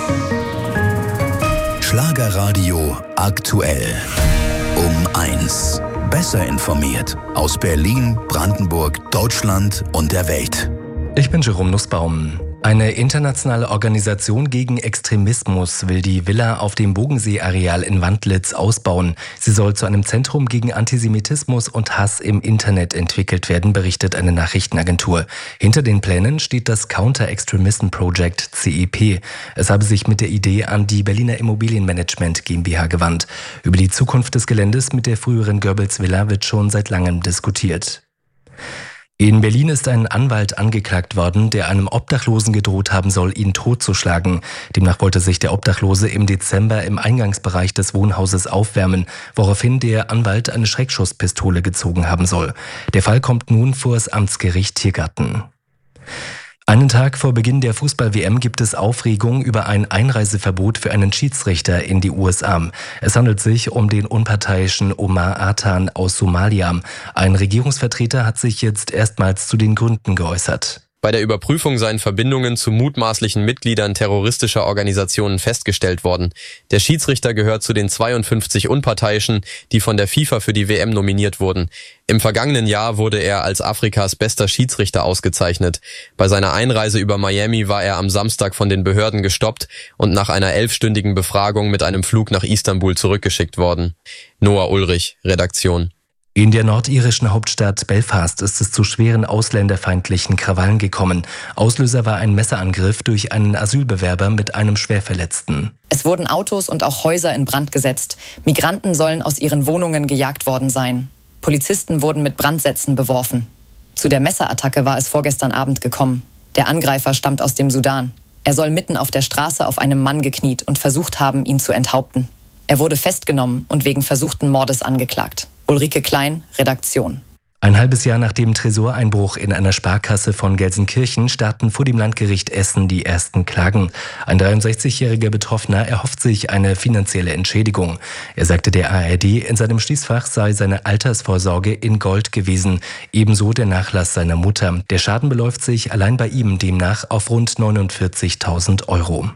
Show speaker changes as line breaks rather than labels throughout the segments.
Schlagerradio aktuell. Um 1. Besser informiert aus Berlin, Brandenburg, Deutschland und der Welt.
Ich bin Jerome Nussbaum. Eine internationale Organisation gegen Extremismus will die Villa auf dem Bogensee-Areal in Wandlitz ausbauen. Sie soll zu einem Zentrum gegen Antisemitismus und Hass im Internet entwickelt werden, berichtet eine Nachrichtenagentur. Hinter den Plänen steht das Counter-Extremism Project CEP. Es habe sich mit der Idee an die Berliner Immobilienmanagement GmbH gewandt. Über die Zukunft des Geländes mit der früheren Goebbels-Villa wird schon seit langem diskutiert. In Berlin ist ein Anwalt angeklagt worden, der einem Obdachlosen gedroht haben soll, ihn totzuschlagen. Demnach wollte sich der Obdachlose im Dezember im Eingangsbereich des Wohnhauses aufwärmen, woraufhin der Anwalt eine Schreckschusspistole gezogen haben soll. Der Fall kommt nun vor das Amtsgericht Tiergarten. Einen Tag vor Beginn der Fußball-WM gibt es Aufregung über ein Einreiseverbot für einen Schiedsrichter in die USA. Es handelt sich um den unparteiischen Omar Atan aus Somalia. Ein Regierungsvertreter hat sich jetzt erstmals zu den Gründen geäußert.
Bei der Überprüfung seien Verbindungen zu mutmaßlichen Mitgliedern terroristischer Organisationen festgestellt worden. Der Schiedsrichter gehört zu den 52 Unparteiischen, die von der FIFA für die WM nominiert wurden. Im vergangenen Jahr wurde er als Afrikas bester Schiedsrichter ausgezeichnet. Bei seiner Einreise über Miami war er am Samstag von den Behörden gestoppt und nach einer 11-stündigen Befragung mit einem Flug nach Istanbul zurückgeschickt worden. Noah Ulrich, Redaktion.
In der nordirischen Hauptstadt Belfast ist es zu schweren ausländerfeindlichen Krawallen gekommen. Auslöser war ein Messerangriff durch einen Asylbewerber mit einem Schwerverletzten.
Es wurden Autos und auch Häuser in Brand gesetzt. Migranten sollen aus ihren Wohnungen gejagt worden sein. Polizisten wurden mit Brandsätzen beworfen. Zu der Messerattacke war es vorgestern Abend gekommen. Der Angreifer stammt aus dem Sudan. Er soll mitten auf der Straße auf einem Mann gekniet und versucht haben, ihn zu enthaupten. Er wurde festgenommen und wegen versuchten Mordes angeklagt. Ulrike Klein, Redaktion.
Ein halbes Jahr nach dem Tresoreinbruch in einer Sparkasse von Gelsenkirchen starten vor dem Landgericht Essen die ersten Klagen. Ein 63-jähriger Betroffener erhofft sich eine finanzielle Entschädigung. Er sagte der ARD, in seinem Schließfach sei seine Altersvorsorge in Gold gewesen, ebenso der Nachlass seiner Mutter. Der Schaden beläuft sich allein bei ihm demnach auf rund 49.000 €.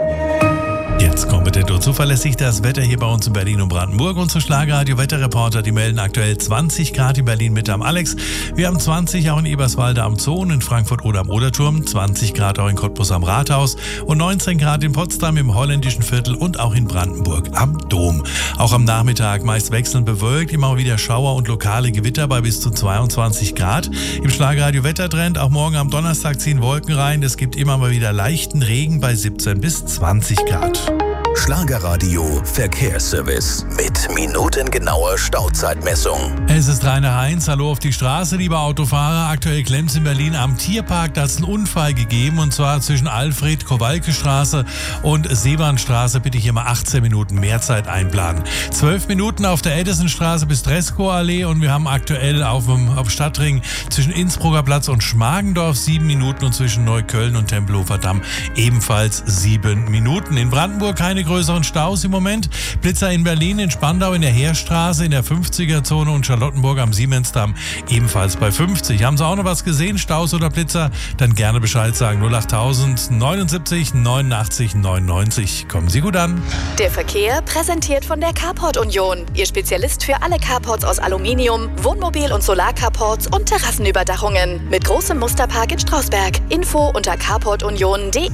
Jetzt kompetent und zuverlässig das Wetter hier bei uns in Berlin und Brandenburg. Unsere Schlagerradio-Wetterreporter, die melden aktuell 20 Grad in Berlin Mitte am Alex. Wir haben 20 auch in Eberswalde am Zoo und in Frankfurt oder am Oderturm, 20 Grad auch in Cottbus am Rathaus und 19 Grad in Potsdam im Holländischen Viertel und auch in Brandenburg am Dom. Auch am Nachmittag meist wechselnd bewölkt, immer wieder Schauer und lokale Gewitter bei bis zu 22 Grad. Im Schlagerradio-Wettertrend auch morgen am Donnerstag ziehen Wolken rein. Es gibt immer mal wieder leichten Regen bei 17 bis 20 Grad.
Schlagerradio Verkehrsservice mit minutengenauer Stauzeitmessung.
Es ist 3 nach 1. Hallo auf die Straße, liebe Autofahrer. Aktuell klemmt es in Berlin am Tierpark. Da hat es einen Unfall gegeben und zwar zwischen Alfred-Kowalke-Straße und Seebahnstraße. Bitte hier mal 18 Minuten mehr Zeit einplanen. 12 Minuten auf der Edisonstraße bis Dreskow-Allee und wir haben aktuell auf Stadtring zwischen Innsbrucker Platz und Schmargendorf 7 Minuten und zwischen Neukölln und Tempelhofer Damm ebenfalls 7 Minuten. In Brandenburg keine größeren Staus im Moment. Blitzer in Berlin, in Spandau in der Heerstraße, in der 50er-Zone und Charlottenburg am Siemensdamm ebenfalls bei 50. Haben Sie auch noch was gesehen, Staus oder Blitzer? Dann gerne Bescheid sagen. 08000 79 89 99. Kommen Sie gut an.
Der Verkehr präsentiert von der Carport Union. Ihr Spezialist für alle Carports aus Aluminium, Wohnmobil- und Solarcarports und Terrassenüberdachungen. Mit großem Musterpark in Strausberg. Info unter carportunion.de.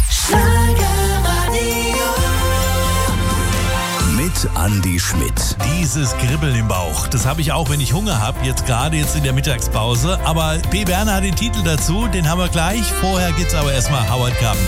Mit Andi Schmidt.
Dieses Kribbeln im Bauch, das habe ich auch, wenn ich Hunger habe, jetzt in der Mittagspause. Aber P. Werner hat den Titel dazu, den haben wir gleich. Vorher gibt's aber erstmal Howard Carpendale.